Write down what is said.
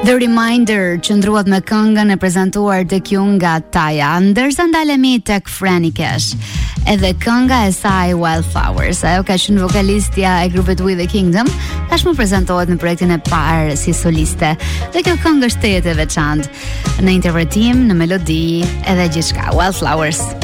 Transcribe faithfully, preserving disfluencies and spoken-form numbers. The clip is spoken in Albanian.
The Reminder qëndruat me këngën e prezantuar tek ju nga Taja, ndërsa ndalemi tek Franny Cash. Edhe kënga e saj Wildflowers, ajo ka qenë vokalistja e grupit We The Kingdom, tashmë prezantohet në projektin e parë si soliste. Dhe kjo këngë është tejet e veçantë në interpretim, në melodi, edhe gjithçka. Wildflowers.